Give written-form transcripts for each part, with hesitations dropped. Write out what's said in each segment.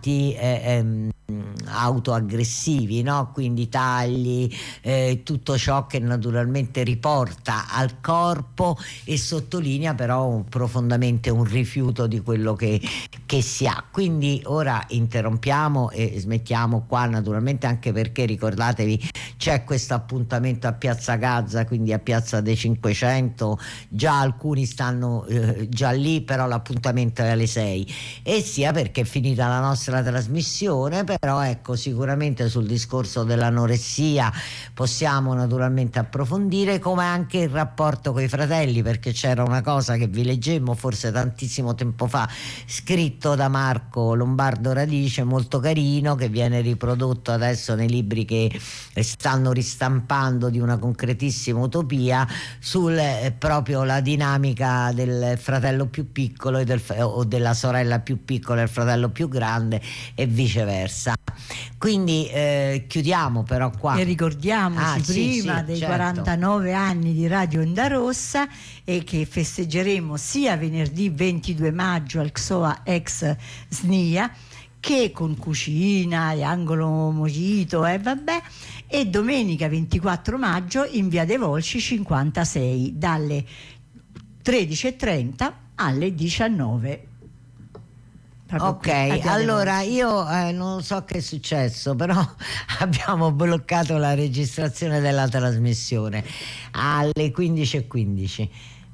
atti autoaggressivi, no? Quindi tagli, tutto ciò che naturalmente riporta al corpo e sottolinea però profondamente un rifiuto di quello che si ha. Quindi ora interrompiamo e smettiamo qua, naturalmente, anche perché ricordatevi c'è questo appuntamento a Piazza Gazza, quindi a Piazza dei 500, già alcuni stanno già lì, però l'appuntamento è alle 6, e sia perché è finita la nostra trasmissione. Però ecco, sicuramente sul discorso dell'anoressia possiamo naturalmente approfondire, come anche il rapporto con i fratelli, perché c'era una cosa che vi leggemmo forse tantissimo tempo fa, scritto da Marco Lombardo Radice, molto carino, che viene riprodotto adesso nei libri che stanno ristampando di Una concretissima utopia, sul proprio la dinamica del fratello più piccolo o della sorella più piccola e del fratello più grande e viceversa. Quindi chiudiamo però qua. E ricordiamoci prima dei certo. 49 anni di Radio Onda Rossa, e che festeggeremo sia venerdì 22 maggio al XOA ex SNIA, che con cucina e angolo mojito e domenica 24 maggio in via dei Volsci 56 dalle 13:30 alle 19. Ok, allora io non so che è successo, però abbiamo bloccato la registrazione della trasmissione alle 15:15.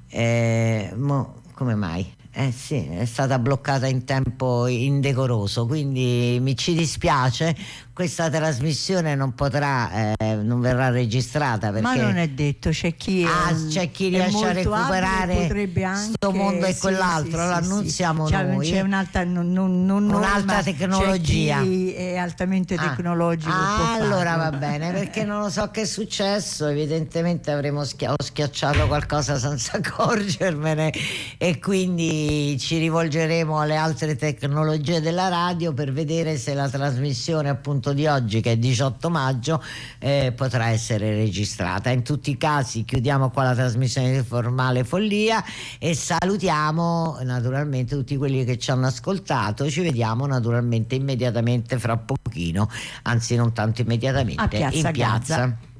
Come mai? Sì, è stata bloccata in tempo indecoroso, quindi ci dispiace. Questa trasmissione non non verrà registrata, perché ma non è detto, c'è chi riesce a recuperare questo mondo e quell'altro, lo annunziamo noi. C'è un'alta tecnologia, c'è chi è altamente tecnologico. Allora va bene, perché non lo so che è successo, evidentemente ho schiacciato qualcosa senza accorgermene, e quindi ci rivolgeremo alle altre tecnologie della radio per vedere se la trasmissione appunto di oggi, che è 18 maggio, potrà essere registrata. In tutti i casi chiudiamo qua la trasmissione di Formale Follia e salutiamo naturalmente tutti quelli che ci hanno ascoltato. Ci vediamo naturalmente immediatamente fra pochino, anzi non tanto immediatamente, in piazza Gazza.